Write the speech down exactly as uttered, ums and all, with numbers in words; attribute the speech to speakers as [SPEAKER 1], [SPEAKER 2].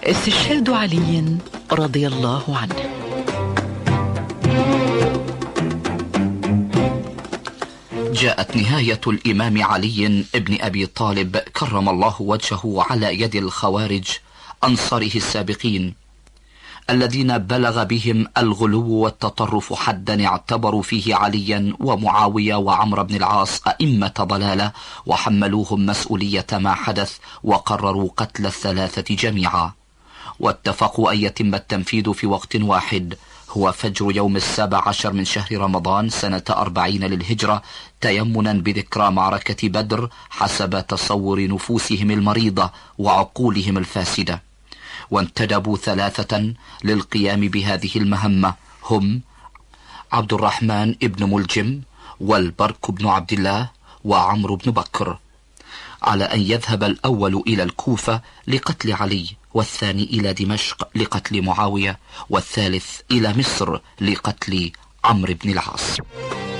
[SPEAKER 1] استشهاد علي رضي الله عنه.
[SPEAKER 2] جاءت نهاية الإمام علي ابن أبي طالب كرم الله وجهه على يد الخوارج أنصاره السابقين الذين بلغ بهم الغلو والتطرف حدا اعتبروا فيه عليا ومعاوية وعمر بن العاص أئمة ضلالة، وحملوهم مسؤولية ما حدث وقرروا قتل الثلاثة جميعا، واتفقوا أن يتم التنفيذ في وقت واحد، هو فجر يوم السابع عشر من شهر رمضان سنة أربعين للهجرة، تيمنا بذكرى معركة بدر حسب تصور نفوسهم المريضة وعقولهم الفاسدة. وانتدبوا ثلاثة للقيام بهذه المهمة، هم عبد الرحمن ابن ملجم والبرك بن عبد الله وعمرو بن بكر، على أن يذهب الأول إلى الكوفة لقتل علي، والثاني إلى دمشق لقتل معاوية، والثالث إلى مصر لقتل عمرو بن العاص.